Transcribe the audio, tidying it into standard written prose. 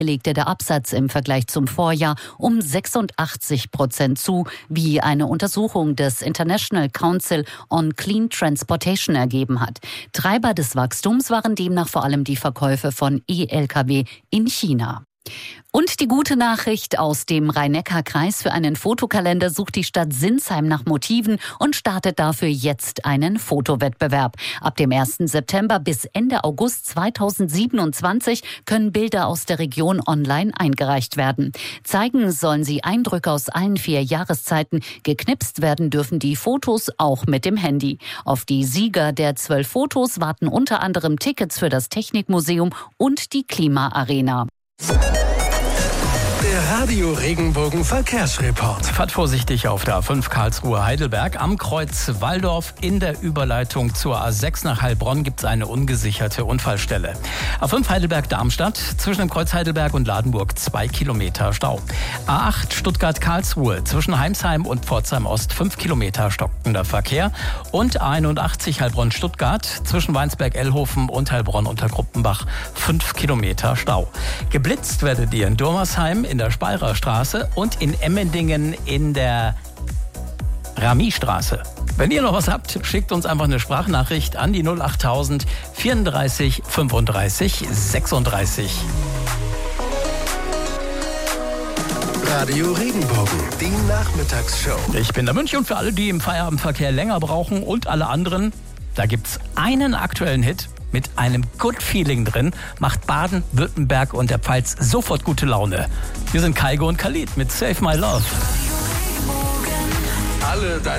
legte der Absatz im Vergleich zum Vorjahr um 86% zu, wie eine Untersuchung des International Council on Clean Transportation ergeben hat. Treiber des Wachstums waren demnach vor allem die Verkäufe von E-Lkw in China. Und die gute Nachricht aus dem Rhein-Neckar-Kreis: Für einen Fotokalender sucht die Stadt Sinsheim nach Motiven und startet dafür jetzt einen Fotowettbewerb. Ab dem 1. September bis Ende August 2027 können Bilder aus der Region online eingereicht werden. Zeigen sollen sie Eindrücke aus allen 4 Jahreszeiten. Geknipst werden dürfen die Fotos auch mit dem Handy. Auf die Sieger der 12 Fotos warten unter anderem Tickets für das Technikmuseum und die Klimaarena. Der Radio Regenbogen Verkehrsreport. Fahrt vorsichtig auf der A5 Karlsruhe-Heidelberg. Am Kreuz Walldorf in der Überleitung zur A6 nach Heilbronn gibt es eine ungesicherte Unfallstelle. A5 Heidelberg-Darmstadt zwischen dem Kreuz Heidelberg und Ladenburg 2 Kilometer Stau. A8 Stuttgart-Karlsruhe zwischen Heimsheim und Pforzheim-Ost 5 Kilometer stockender Verkehr. Und A81 Heilbronn-Stuttgart zwischen Weinsberg-Ellhofen und Heilbronn-Untergruppenbach 5 Kilometer Stau. Geblitzt werdet ihr in Durmersheim in der Speyerer Straße und in Emmendingen in der Ramiestraße. Wenn ihr noch was habt, schickt uns einfach eine Sprachnachricht an die 08000 34 35 36. Radio Regenbogen, die Nachmittagsshow. Ich bin der Münch und für alle, die im Feierabendverkehr länger brauchen und alle anderen, da gibt's einen aktuellen Hit mit einem Good Feeling drin, macht Baden, Württemberg und der Pfalz sofort gute Laune. Wir sind Kaigo und Khalid mit Save My Love. Alle deine